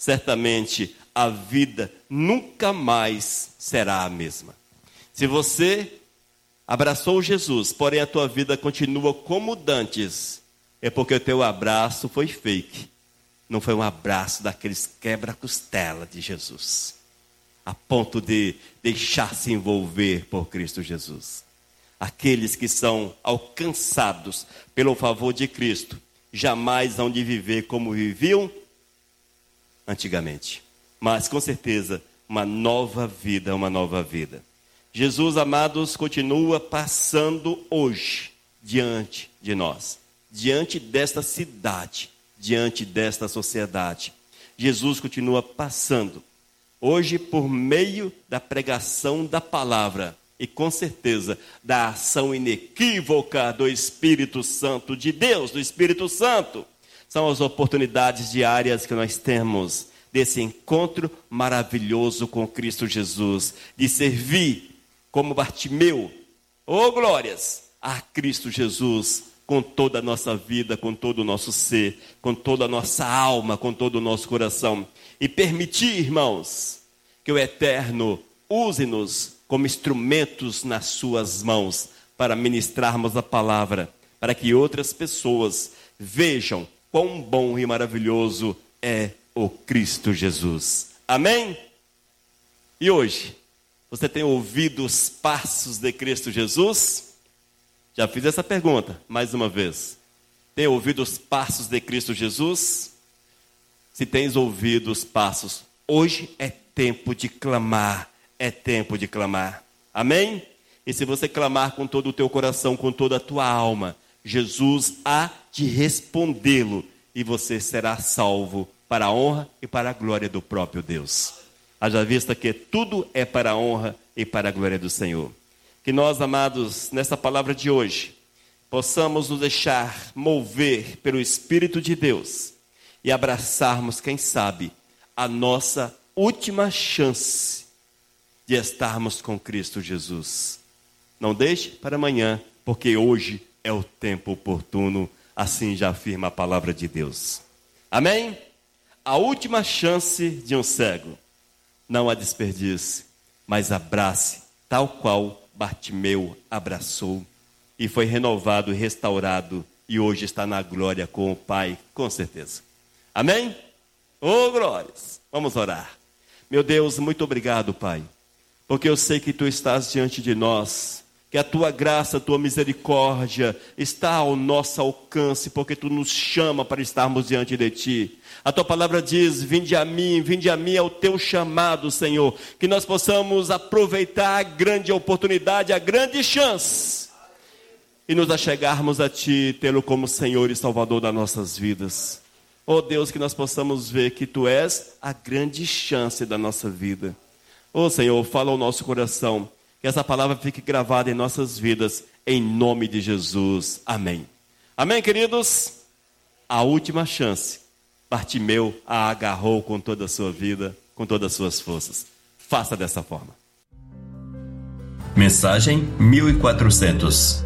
certamente a vida nunca mais será a mesma. Se você abraçou Jesus, porém a tua vida continua como dantes, é porque o teu abraço foi fake. Não foi um abraço daqueles quebra-costela de Jesus, a ponto de deixar-se envolver por Cristo Jesus. Aqueles que são alcançados pelo favor de Cristo, jamais hão de viver como viviam antigamente. Mas, com certeza, uma nova vida. Jesus, amados, continua passando hoje diante de nós, diante desta cidade, diante desta sociedade. Jesus continua passando hoje por meio da pregação da palavra e, com certeza, da ação inequívoca do Espírito Santo de Deus, do Espírito Santo. São as oportunidades diárias que nós temos desse encontro maravilhoso com Cristo Jesus, de servir como Bartimeu, glórias, a Cristo Jesus, com toda a nossa vida, com todo o nosso ser, com toda a nossa alma, com todo o nosso coração. E permitir, irmãos, que o Eterno use-nos como instrumentos nas suas mãos, para ministrarmos a palavra, para que outras pessoas vejam quão bom e maravilhoso é o Cristo Jesus. Amém? E hoje, você tem ouvido os passos de Cristo Jesus? Já fiz essa pergunta, mais uma vez. Tem ouvido os passos de Cristo Jesus? Se tens ouvido os passos, hoje é tempo de clamar. É tempo de clamar. Amém? E se você clamar com todo o teu coração, com toda a tua alma, Jesus há de respondê-lo e você será salvo para a honra e para a glória do próprio Deus. Haja vista que tudo é para a honra e para a glória do Senhor. Que nós, amados, nessa palavra de hoje, possamos nos deixar mover pelo Espírito de Deus e abraçarmos, quem sabe, a nossa última chance de estarmos com Cristo Jesus. Não deixe para amanhã, porque hoje é o tempo oportuno, assim já afirma a palavra de Deus. Amém? A última chance de um cego, não a desperdice, mas abrace, tal qual Bartimeu abraçou, e foi renovado e restaurado, e hoje está na glória com o Pai, com certeza. Amém? Glórias! Vamos orar. Meu Deus, muito obrigado, Pai, porque eu sei que Tu estás diante de nós, que a Tua graça, a Tua misericórdia está ao nosso alcance, porque Tu nos chama para estarmos diante de Ti. A Tua palavra diz, vinde a mim é o Teu chamado, Senhor, que nós possamos aproveitar a grande oportunidade, a grande chance, e nos achegarmos a Ti, tê-lo como Senhor e Salvador das nossas vidas. Deus, que nós possamos ver que Tu és a grande chance da nossa vida. Senhor, fala ao nosso coração, que essa palavra fique gravada em nossas vidas, em nome de Jesus. Amém. Amém, queridos? A última chance, Bartimeu a agarrou com toda a sua vida, com todas as suas forças. Faça dessa forma. Mensagem 1400.